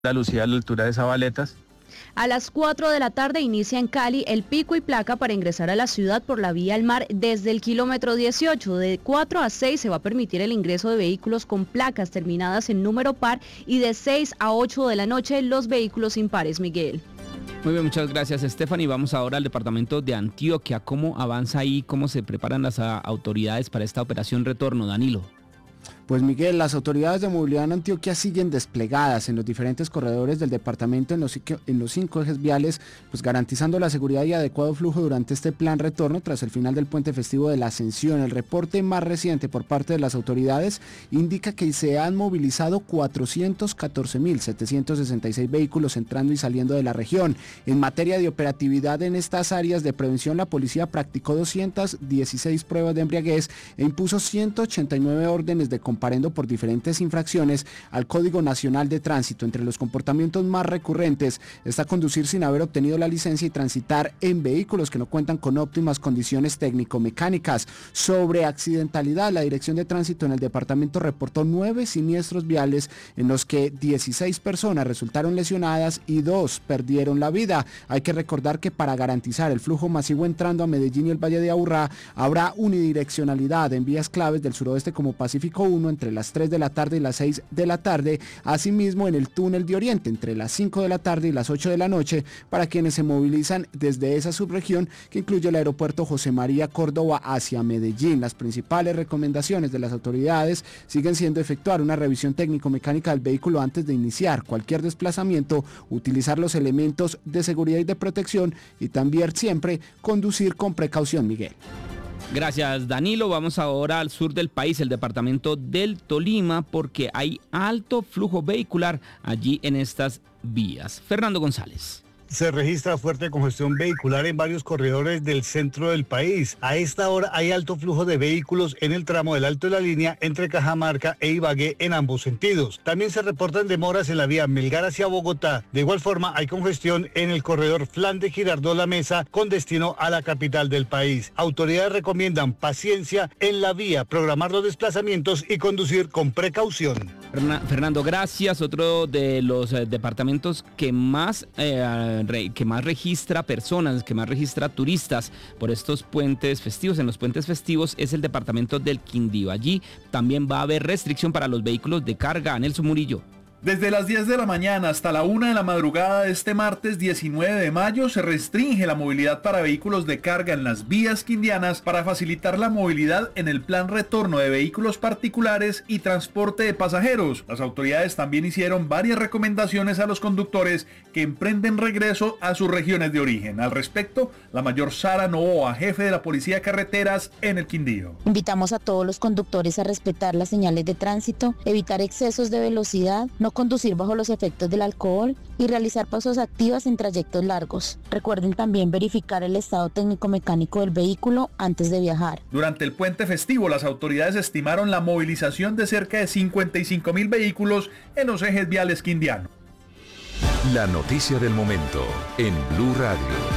La Lucía a la altura de Zabaletas. A las 4 de la tarde inicia en Cali el pico y placa para ingresar a la ciudad por la vía al mar desde el kilómetro 18. De 4 a 6 se va a permitir el ingreso de vehículos con placas terminadas en número par y de 6 a 8 de la noche los vehículos impares, Miguel. Muy bien, muchas gracias, Stephanie. Vamos ahora al departamento de Antioquia. ¿Cómo avanza ahí? ¿Cómo se preparan las autoridades para esta operación retorno, Danilo? Pues Miguel, las autoridades de movilidad en Antioquia siguen desplegadas en los diferentes corredores del departamento en los 5 ejes viales, pues garantizando la seguridad y adecuado flujo durante este plan retorno tras el final del puente festivo de la Ascensión. El reporte más reciente por parte de las autoridades indica que se han movilizado 414.766 vehículos entrando y saliendo de la región. En materia de operatividad en estas áreas de prevención, la policía practicó 216 pruebas de embriaguez e impuso 189 órdenes de comparendo por diferentes infracciones al Código Nacional de Tránsito. Entre los comportamientos más recurrentes está conducir sin haber obtenido la licencia y transitar en vehículos que no cuentan con óptimas condiciones técnico-mecánicas. Sobre accidentalidad, la Dirección de Tránsito en el departamento reportó 9 siniestros viales en los que 16 personas resultaron lesionadas y 2 perdieron la vida. Hay que recordar que para garantizar el flujo masivo entrando a Medellín y el Valle de Aburrá habrá unidireccionalidad en vías claves del suroeste como Pacífico 1 entre las 3 de la tarde y las 6 de la tarde, asimismo en el túnel de Oriente entre las 5 de la tarde y las 8 de la noche para quienes se movilizan desde esa subregión que incluye el aeropuerto José María Córdoba hacia Medellín. Las principales recomendaciones de las autoridades siguen siendo efectuar una revisión técnico-mecánica del vehículo antes de iniciar cualquier desplazamiento, utilizar los elementos de seguridad y de protección y también siempre conducir con precaución, Miguel. Gracias, Danilo. Vamos ahora al sur del país, el departamento del Tolima, porque hay alto flujo vehicular allí en estas vías. Fernando González. Se registra fuerte congestión vehicular en varios corredores del centro del país. A esta hora hay alto flujo de vehículos en el tramo del Alto de la Línea entre Cajamarca e Ibagué en ambos sentidos. También se reportan demoras en la vía Melgar hacia Bogotá. De igual forma hay congestión en el corredor Flandes Girardot La Mesa con destino a la capital del país. Autoridades recomiendan paciencia en la vía, programar los desplazamientos y conducir con precaución. Fernando, gracias. Otro de los departamentos que más registra personas, que más registra turistas por estos puentes festivos, en los puentes festivos, es el departamento del Quindío. Allí también va a haber restricción para los vehículos de carga. Nelson Murillo. Desde las 10 de la mañana hasta la 1 de la madrugada de este martes 19 de mayo se restringe la movilidad para vehículos de carga en las vías quindianas para facilitar la movilidad en el plan retorno de vehículos particulares y transporte de pasajeros. Las autoridades también hicieron varias recomendaciones a los conductores que emprenden regreso a sus regiones de origen. Al respecto, la mayor Sara Novoa, jefe de la Policía de Carreteras en el Quindío. Invitamos a todos los conductores a respetar las señales de tránsito, evitar excesos de velocidad, no conducir bajo los efectos del alcohol y realizar pausas activas en trayectos largos. Recuerden también verificar el estado técnico-mecánico del vehículo antes de viajar. Durante el puente festivo, las autoridades estimaron la movilización de cerca de 55.000 vehículos en los ejes viales quindianos. La noticia del momento en Blue Radio.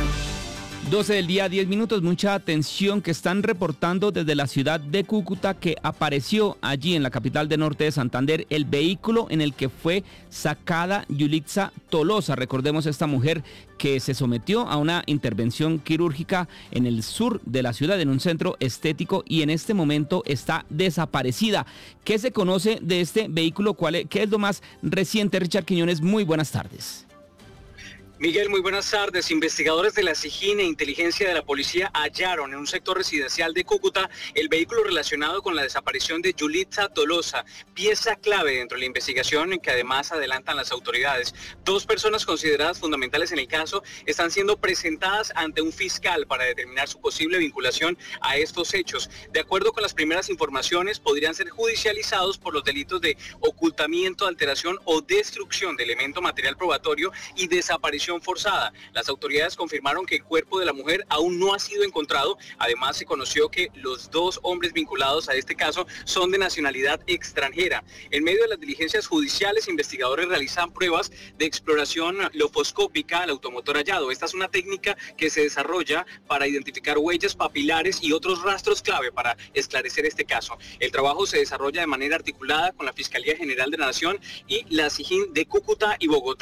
12 del día, 10 minutos, mucha atención que están reportando desde la ciudad de Cúcuta que apareció allí en la capital del norte de Santander el vehículo en el que fue sacada Yulitza Tolosa. Recordemos esta mujer que se sometió a una intervención quirúrgica en el sur de la ciudad, en un centro estético, y en este momento está desaparecida. ¿Qué se conoce de este vehículo? ¿Qué es lo más reciente? Richard Quiñones, muy buenas tardes. Miguel, muy buenas tardes. Investigadores de la SIJIN e Inteligencia de la Policía hallaron en un sector residencial de Cúcuta el vehículo relacionado con la desaparición de Yulitza Tolosa, pieza clave dentro de la investigación que además adelantan las autoridades. 2 personas consideradas fundamentales en el caso están siendo presentadas ante un fiscal para determinar su posible vinculación a estos hechos. De acuerdo con las primeras informaciones, podrían ser judicializados por los delitos de ocultamiento, alteración o destrucción de elemento material probatorio y desaparición desaparición forzada. Las autoridades confirmaron que el cuerpo de la mujer aún no ha sido encontrado. Además, se conoció que los 2 hombres vinculados a este caso son de nacionalidad extranjera. En medio de las diligencias judiciales, investigadores realizan pruebas de exploración lofoscópica al automotor hallado. Esta es una técnica que se desarrolla para identificar huellas papilares y otros rastros clave para esclarecer este caso. El trabajo se desarrolla de manera articulada con la Fiscalía General de la Nación y la SIJIN de Cúcuta y Bogotá.